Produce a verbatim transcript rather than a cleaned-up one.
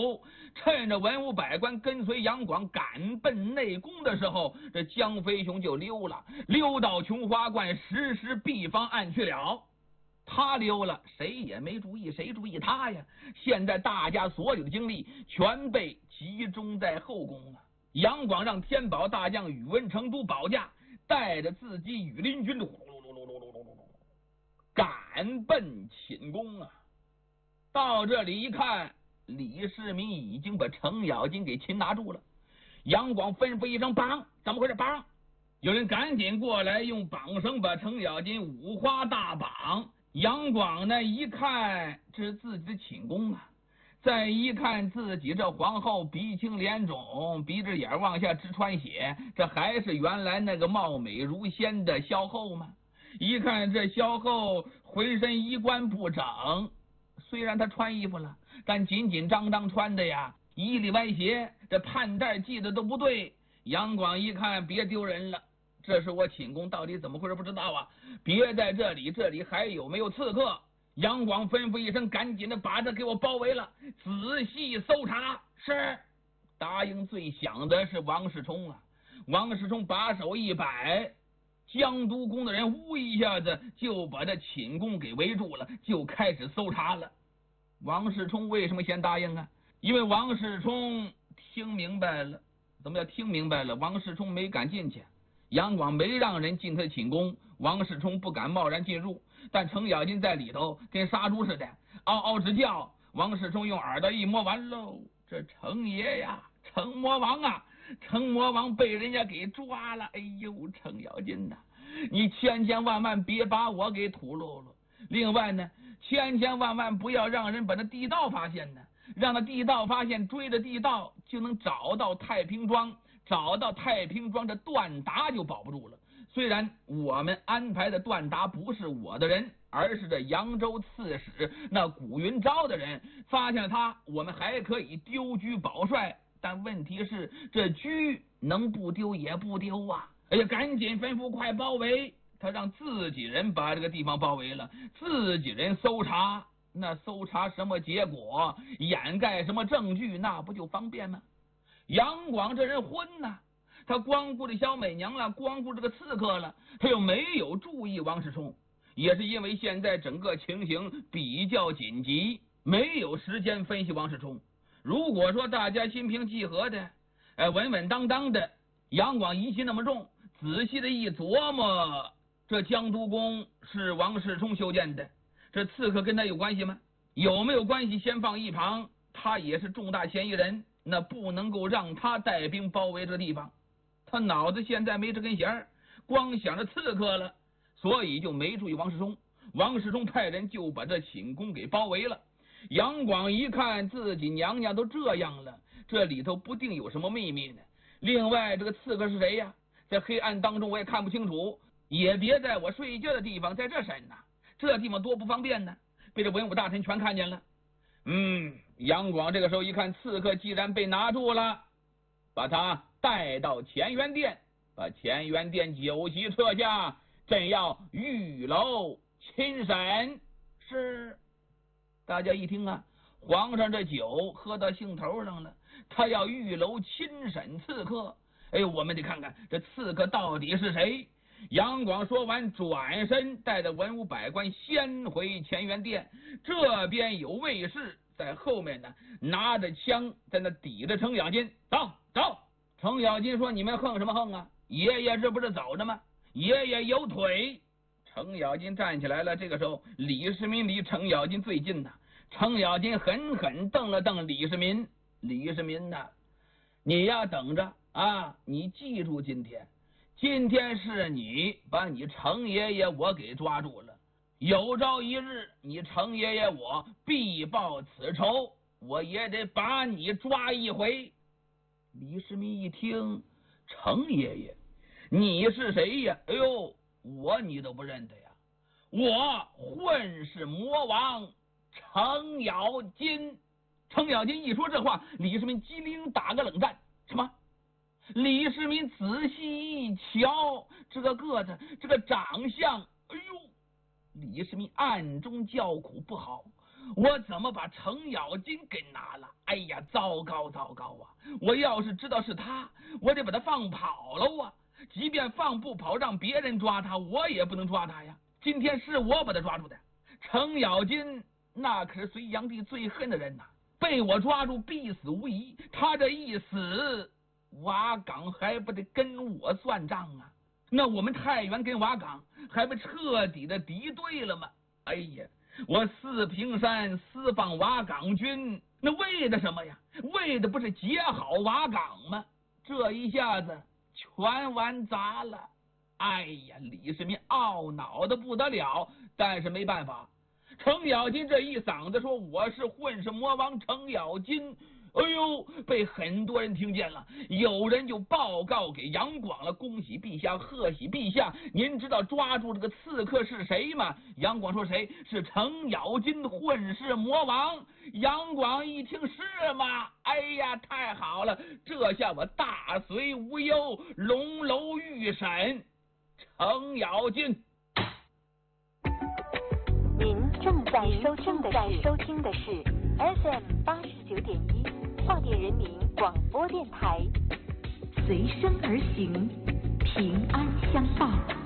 后，趁着文武百官跟随杨广赶奔内宫的时候，这江飞雄就溜了，溜到琼花观实施避方案去了。他溜了，谁也没注意，谁注意他呀？现在大家所有的精力全被集中在后宫了。杨广让天宝大将宇文成都保驾，带着自己羽林军赶奔寝宫啊！到这里一看，李世民已经把程咬金给擒拿住了。杨广吩咐一声：“绑！”怎么回事？绑！有人赶紧过来，用绑绳把程咬金五花大绑。杨广呢，一看这是自己的寝宫啊，再一看自己这皇后鼻青脸肿，鼻子眼往下直穿血，这还是原来那个貌美如仙的萧后吗？一看这萧后浑身衣冠不整，虽然她穿衣服了，但紧紧张张穿的呀，衣里歪斜，这盼带系的都不对。杨广一看，别丢人了，这是我寝宫，到底怎么回事不知道啊！别在这里，这里还有没有刺客？杨广吩咐一声，赶紧的把这给我包围了，仔细搜查。是，答应最响的是王世充啊！王世充把手一摆，江都宫的人呜一下子就把这寝宫给围住了，就开始搜查了。王世充为什么先答应啊？因为王世充听明白了。怎么叫听明白了？王世充没敢进去，杨广没让人进他的寝宫，王世充不敢贸然进入。但程咬金在里头跟杀猪似的，嗷嗷直叫。王世充用耳朵一摸，完喽，这程爷呀，程魔王啊，程魔王被人家给抓了。哎呦，程咬金呐，你千千万万别把我给吐露了。另外呢，千千万万不要让人把那地道发现呢，让那地道发现，追着地道就能找到太平庄，找到太平庄，这段达就保不住了。虽然我们安排的段达不是我的人，而是这扬州刺史那古云昭的人，发现了他，我们还可以丢车保帅，但问题是这车能不丢也不丢啊！哎呀，赶紧吩咐快包围！他让自己人把这个地方包围了，自己人搜查，那搜查什么结果，掩盖什么证据，那不就方便吗？杨广这人昏呐，他光顾着小美娘了，光顾这个刺客了，他又没有注意王世充。也是因为现在整个情形比较紧急，没有时间分析王世充。如果说大家心平气和的，哎，稳稳当当的，杨广疑心那么重，仔细的一琢磨，这江都宫是王世充修建的，这刺客跟他有关系吗？有没有关系先放一旁，他也是重大嫌疑人，那不能够让他带兵包围这个地方。他脑子现在没这根弦，光想着刺客了，所以就没注意王世充。王世充派人就把这寝宫给包围了。杨广一看自己娘娘都这样了，这里头不定有什么秘密呢。另外这个刺客是谁呀？在黑暗当中我也看不清楚，也别在我睡觉的地方在这审呐，这地方多不方便呢，被这文武大臣全看见了。嗯，杨广这个时候一看，刺客既然被拿住了，把他带到乾元殿，把乾元殿酒席撤下，朕要御楼亲审。是，大家一听啊，皇上这酒喝到兴头上了，他要御楼亲审刺客。哎，我们得看看这刺客到底是谁。杨广说完，转身带着文武百官先回乾元殿。这边有卫士在后面呢，拿着枪在那抵着程咬金，走走。程咬金说：“你们横什么横啊？爷爷这不是走着吗？爷爷有腿。”程咬金站起来了。这个时候，李世民离程咬金最近呐。程咬金狠狠瞪了瞪李世民：“李世民呐，你呀等着啊！你记住今天。”今天是你把你程爷爷我给抓住了，有朝一日你程爷爷我必报此仇，我也得把你抓一回。李世民一听，程爷爷，你是谁呀？哎呦，我你都不认得呀？我混世魔王程咬金。程咬金一说这话，李世民机灵打个冷战。什么？李世民仔细一瞧，这个个子，这个长相，哎呦！李世民暗中叫苦，不好， 我怎么把程咬金给拿了？哎呀，糟糕糟糕啊！我要是知道是他，我得把他放跑了啊！即便放不跑，让别人抓他，我也不能抓他呀。今天是我把他抓住的。程咬金那可是隋炀帝最恨的人呐、啊，被我抓住必死无疑。他这一死，瓦岗还不得跟我算账啊？那我们太原跟瓦岗还不彻底的敌对了吗？哎呀，我四平山私放瓦岗军，那为的什么呀？为的不是结好瓦岗吗？这一下子全完砸了。哎呀，李世民懊恼的不得了，但是没办法，程咬金这一嗓子说我是混世魔王程咬金，哎呦，被很多人听见了，有人就报告给杨广了。恭喜陛下，贺喜陛下，您知道抓住这个刺客是谁吗？杨广说谁？是程咬金，混世魔王。杨广一听是吗？哎呀，太好了，这下我大隋无忧，龙楼御审程咬金。 您正在收听的是收听的是 F M 八十九点一跨电人民广播电台，随声而行，平安相伴。